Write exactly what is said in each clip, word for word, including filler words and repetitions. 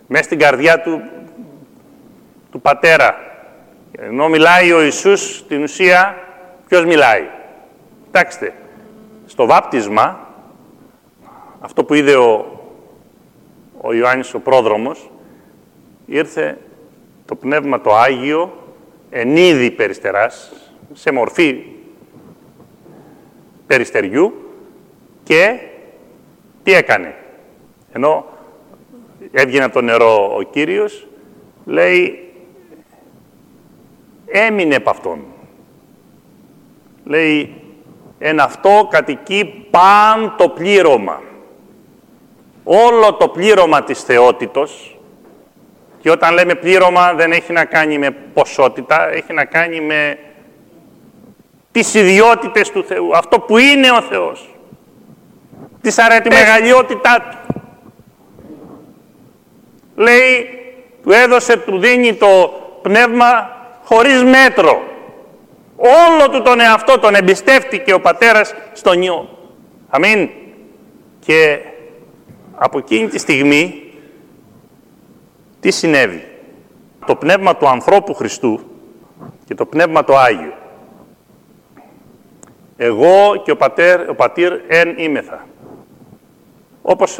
μέσα στην καρδιά του, του πατέρα. Ενώ μιλάει ο Ιησούς, στην ουσία, ποιος μιλάει? Κοιτάξτε, στο βάπτισμα, αυτό που είδε ο, ο Ιωάννης ο πρόδρομος, ήρθε το Πνεύμα το Άγιο εν είδη περιστεράς, σε μορφή περιστεριού, και τι έκανε? Ενώ έβγαινε από το νερό ο Κύριος, λέει, έμεινε επ' αυτόν. Λέει, εν αυτό κατοικεί παν το πλήρωμα. Όλο το πλήρωμα της θεότητος, και όταν λέμε πλήρωμα δεν έχει να κάνει με ποσότητα, έχει να κάνει με τις ιδιότητες του Θεού, αυτό που είναι ο Θεός, της αρέτη μεγαλειότητά Του. Λέει, του έδωσε, του δίνει το πνεύμα χωρίς μέτρο. Όλο του τον εαυτό τον εμπιστεύτηκε ο πατέρας στον Υιό. Αμήν. Και από εκείνη τη στιγμή τι συνέβη? Το πνεύμα του ανθρώπου Χριστού και το πνεύμα το Άγιο. Εγώ και ο, πατέρ, ο πατήρ ενήμεθα. Όπως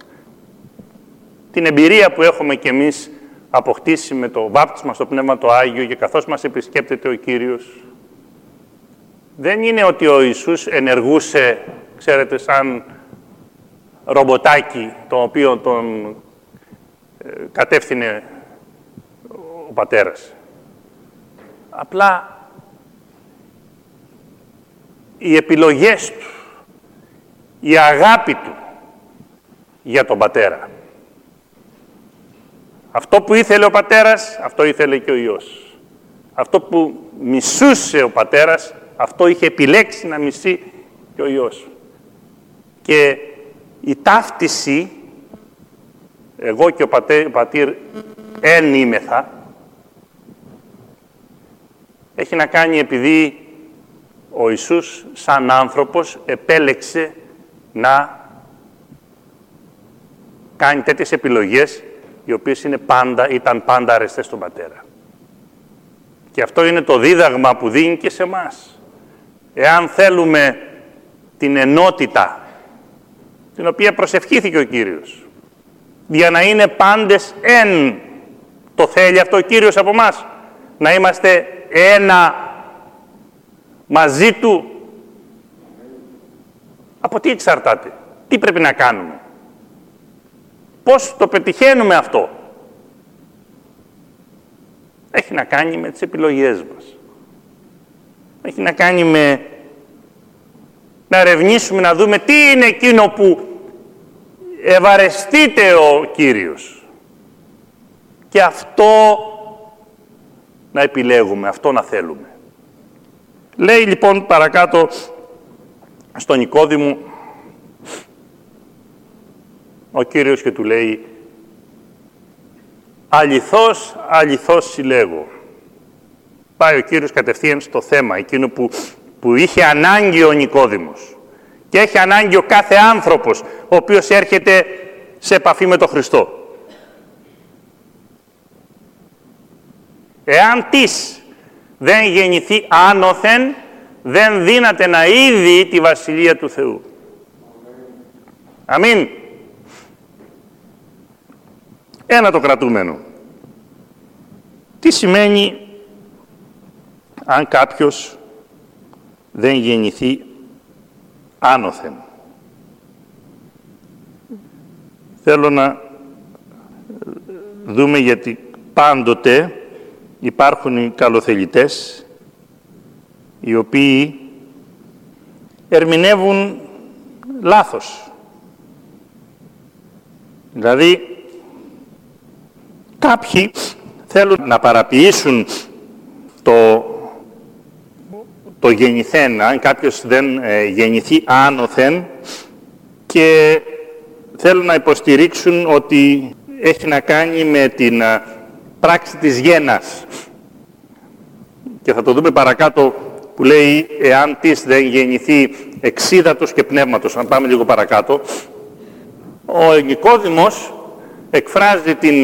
την εμπειρία που έχουμε κι εμείς αποκτήσει με το βάπτισμα στο Πνεύμα το Άγιο, και καθώς μας επισκέπτεται ο Κύριος, δεν είναι ότι ο Ιησούς ενεργούσε, ξέρετε, σαν ρομποτάκι, το οποίο τον ε, κατεύθυνε ο πατέρας. Απλά οι επιλογές του, η αγάπη του για τον πατέρα. Αυτό που ήθελε ο πατέρας, αυτό ήθελε και ο Υιός. Αυτό που μισούσε ο πατέρας, αυτό είχε επιλέξει να μισεί και ο Υιός. Και η ταύτιση, εγώ και ο πατέ, πατήρ ενήμεθα, έχει να κάνει επειδή ο Ιησούς σαν άνθρωπος επέλεξε να κάνει τέτοιες επιλογές, οι οποίες είναι πάντα, ήταν πάντα αρεστές στον πατέρα. Και αυτό είναι το δίδαγμα που δίνει και σε εμάς. Εάν θέλουμε την ενότητα, την οποία προσευχήθηκε ο Κύριος, για να είναι πάντες εν, το θέλει αυτό ο Κύριος από μας, να είμαστε ένα μαζί Του. Από τι εξαρτάται? Τι πρέπει να κάνουμε? Πώς το πετυχαίνουμε αυτό? Έχει να κάνει με τις επιλογές μας. Έχει να κάνει με να ερευνήσουμε, να δούμε τι είναι εκείνο που ευαρεστείται ο Κύριος. Και αυτό να επιλέγουμε, αυτό να θέλουμε. Λέει λοιπόν παρακάτω στον Νικόδημο ο Κύριος και του λέει, αληθώς, αληθώς συλλέγω. Πάει ο Κύριος κατευθείαν στο θέμα, εκείνο που, που είχε ανάγκη ο Νικόδημος και έχει ανάγκη ο κάθε άνθρωπος ο οποίος έρχεται σε επαφή με τον Χριστό. Εάν της δεν γεννηθεί άνωθεν, δεν δύναται να είδει τη Βασιλεία του Θεού. Αμήν. Ένα το κρατούμενο. Τι σημαίνει αν κάποιος δεν γεννηθεί άνωθεν? Θέλω να δούμε, γιατί πάντοτε υπάρχουν οι καλοθελητές οι οποίοι ερμηνεύουν λάθος. Δηλαδή, κάποιοι θέλουν να παραποιήσουν το, το γεννηθέν, αν κάποιος δεν ε, γεννηθεί άνωθεν, και θέλουν να υποστηρίξουν ότι έχει να κάνει με την α, πράξη της γένας. Και θα το δούμε παρακάτω που λέει, εάν της δεν γεννηθεί εξίδατος και πνεύματος. Αν πάμε λίγο παρακάτω, ο Νικόδημος εκφράζει την